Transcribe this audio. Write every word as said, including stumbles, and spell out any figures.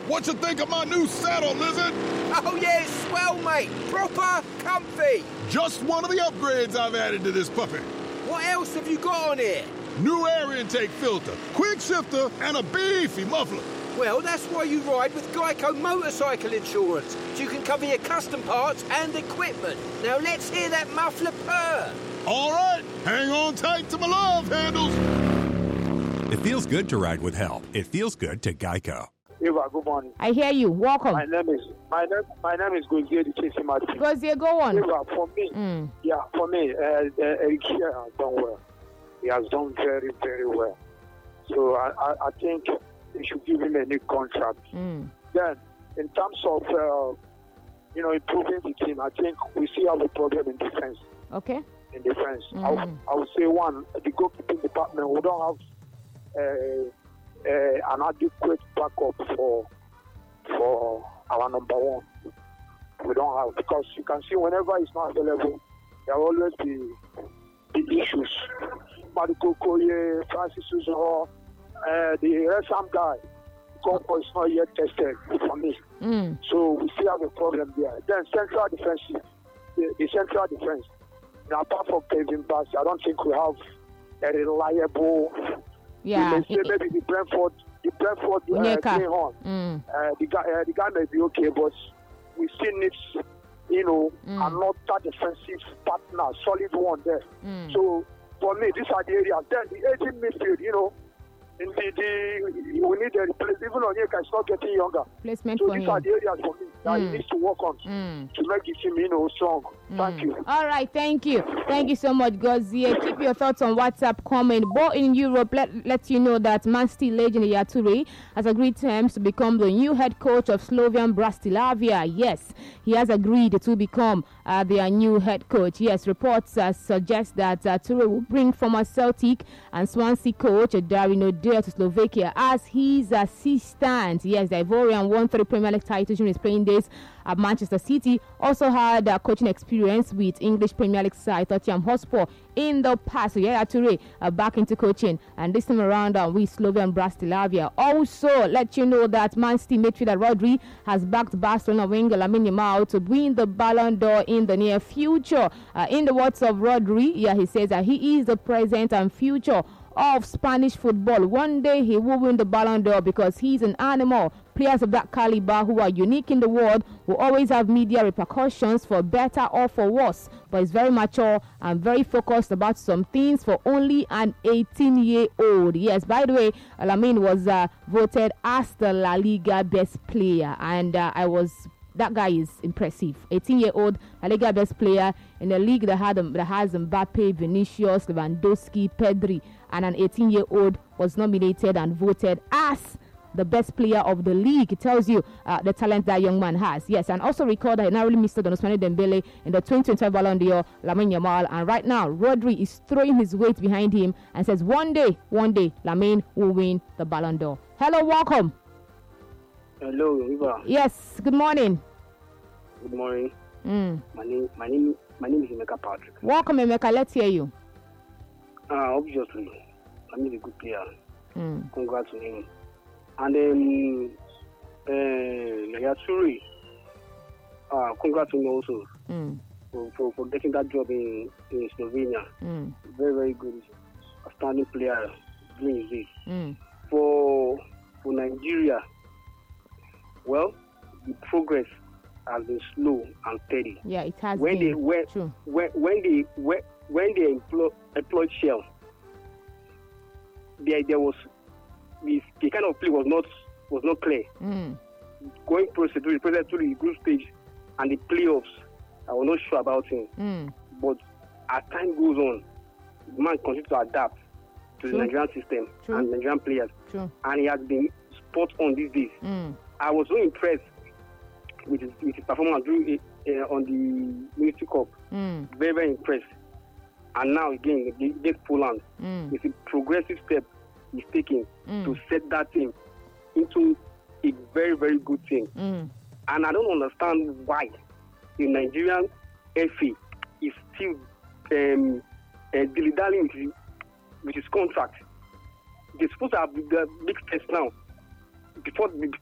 What you think of my new saddle, Lizard? Oh yeah, it's swell, mate. Proper comfy. Just one of the upgrades I've added to this puppy. What else have you got on here? New air intake filter, quick shifter, and a beefy muffler. Well, that's why you ride with Geico Motorcycle Insurance, so you can cover your custom parts and equipment. Now let's hear that muffler purr. All right, hang on tight to my love handles. It feels good to ride with help. It feels good to Geico. Eva, good morning. I hear you. Welcome. My name is my name my name is Gozier Chase Martin. Gozier, go on. Eva, for me, mm. yeah, for me, uh, uh, Eric here has done well. He has done very, very well. So I, I, I think we should give him a new contract. Mm. Then, in terms of uh, you know improving the team, I think we still have a problem in defense. Okay. In defense, mm. I, w- I would say one, the goalkeeping department. We don't have uh, uh, an adequate backup for for our number one. We don't have, because you can see whenever he's not available, there will always be the issues. Mariko Koye, Francis Uzoho, uh, the Resham guy, Gonko is not yet tested for me. Mm. So we still have a problem there. Then central defense, the, the central defense. Now, apart from Kevin Bass, I don't think we have a reliable. Yeah. We may say maybe the Brentford, the Brentford uh, Greyhound. Mm. Uh, the guy, uh, the guy may be okay, but we still need, you know, Mm. another defensive partner, solid one there. Mm. So for me, these are the areas. Then the aging midfield, you know, in the, the we need a replacement. Even Onyeka is not getting younger. Placement so for these him. are the areas for me that Mm. he needs to work on Mm. to make the team, you know, strong. Mm. Thank you. All right, thank you. Thank you so much, Gozier. Keep your thoughts on WhatsApp comment. But in Europe, let, let you know that Man City legend Yaya Toure has agreed terms to become the new head coach of Slovan Bratislava. Yes, he has agreed to become uh, their new head coach. Yes, reports uh, suggest that uh, Toure will bring former Celtic and Swansea coach Darren O'Dea to Slovakia as his assistant. Yes, the Ivorian won three Premier League titles during his playing days at Manchester City. Also had uh, coaching experience with English Premier League side Tottenham Hotspur in the past. So Yaya Toure uh, back into coaching, and this time around uh, with Slovan Bratislava. Also, let you know that Man City midfielder Rodri has backed Barcelona winger Lamine Yamal to win the Ballon d'Or in the near future. Uh, in the words of Rodri, yeah, he says that he is the present and future of Spanish football. One day he will win the Ballon d'Or because he's an animal. Players of that caliber who are unique in the world will always have media repercussions for better or for worse, but he's very mature and very focused about some things for only an eighteen year old. Yes, by the way, Lamine was uh, voted as the La Liga best player, and uh, I was that guy is impressive. eighteen year old La Liga best player in a league that had um, that has Mbappe, Vinicius, Lewandowski, Pedri, and an eighteen year old was nominated and voted as the best player of the league. It tells you uh, the talent that young man has. Yes, and also record that he narrowly missed on Ousmane Dembele in the twenty twenty-five Ballon d'Or, Lamine Yamal, and right now Rodri is throwing his weight behind him and says one day, one day Lamine will win the Ballon d'Or. Hello, welcome. Hello, Eva. Yes, good morning. Good morning. Mm. My name, my name, my name is Emeka Patrick. Welcome, Emeka. Let's hear you. Uh, obviously, I'm a good player. Mm. Congrats to him. And then, uh, Yaya Toure, uh, congrats to him also Mm. for, for, for getting that job in, in Slovenia. Mm. Very, very good, outstanding player doing his day. Mm. For for Nigeria, well, the progress has been slow and steady. Yeah, it has when been. They, when, True. when, when they when, when they employ, employed Shell, there there was the, the kind of play was not was not clear. Mm. Going procedure, procedure to the group stage and the playoffs, I was not sure about him. Mm. But as time goes on, the man continues to adapt to True. the Nigerian system True. and Nigerian players, True. and he has been spot on these days. Mm. I was so impressed with his, with his performance during, uh, on the Unity Cup. Mm. Very, very impressed. And now again, against Poland, Mm. it's a progressive step he's taking Mm. to set that team into a very, very good team. Mm. And I don't understand why the Nigerian F A is still um, uh, dilly-dallying with his, with his contract. They're supposed to have the big test now before